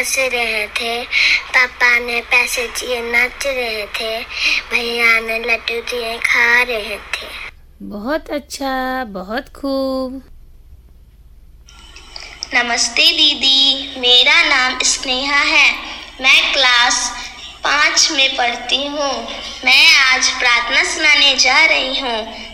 हंस रहे थे, पापा ने पैसे दिए नाच रहे थे, भैया ने लड्डू दिए खा रहे थे। बहुत अच्छा, बहुत खूब। नमस्ते दीदी, मेरा नाम स्नेहा है। मैं क्लास 5 में पढ़ती हूँ। मैं आज प्रार्थना सुनाने जा रही हूँ।